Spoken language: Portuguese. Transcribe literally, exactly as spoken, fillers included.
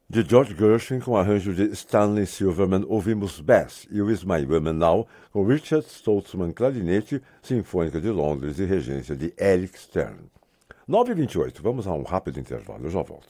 De George Gershwin, com arranjo de Stanley Silverman, ouvimos Bess e o Is My Woman Now, com Richard Stoltzman, clarinete, Sinfônica de Londres e regência de Eric Stern. nove e vinte e oito, vamos a um rápido intervalo, eu já volto.